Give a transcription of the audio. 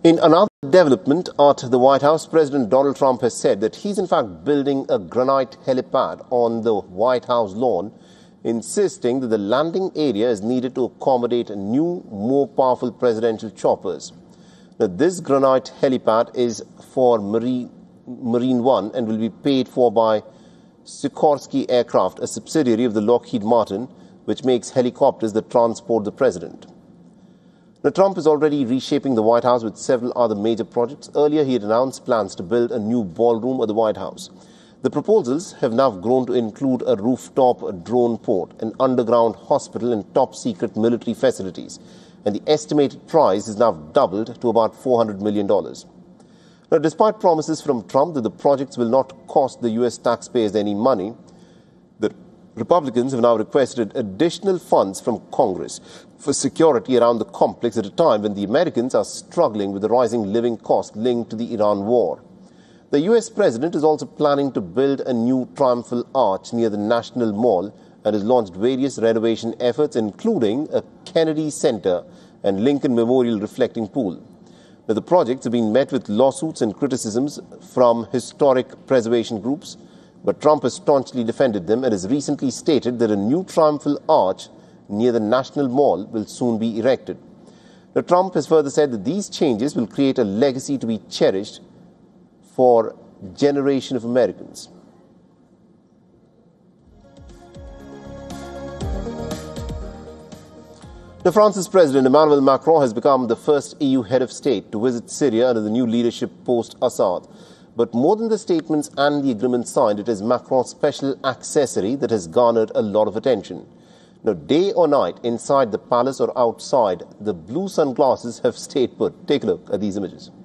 In another development at the White House, President Donald Trump has said that he's in fact building a granite helipad on the White House lawn, insisting that the landing area is needed to accommodate new, more powerful presidential choppers. Now, this granite helipad is for Marine One and will be paid for by Sikorsky Aircraft, a subsidiary of the Lockheed Martin, which makes helicopters that transport the president. Now, Trump is already reshaping the White House with several other major projects. Earlier, he had announced plans to build a new ballroom at the White House. The proposals have now grown to include a rooftop drone port, an underground hospital and top-secret military facilities. And the estimated price is now doubled to about $400 million. Now, despite promises from Trump that the projects will not cost the U.S. taxpayers any money, the Republicans have now requested additional funds from Congress for security around the complex at a time when the Americans are struggling with the rising living costs linked to the Iran war. The U.S. president is also planning to build a new triumphal arch near the National Mall and has launched various renovation efforts, including a Kennedy Center and Lincoln Memorial reflecting pool. Now, the projects have been met with lawsuits and criticisms from historic preservation groups, but Trump has staunchly defended them and has recently stated that a new triumphal arch near the National Mall will soon be erected. Now, Trump has further said that these changes will create a legacy to be cherished for a generation of Americans. Now, France's President Emmanuel Macron has become the first EU head of state to visit Syria under the new leadership post-Assad. But more than the statements and the agreement signed, it is Macron's special accessory that has garnered a lot of attention. Now, day or night, inside the palace or outside, the blue sunglasses have stayed put. Take a look at these images.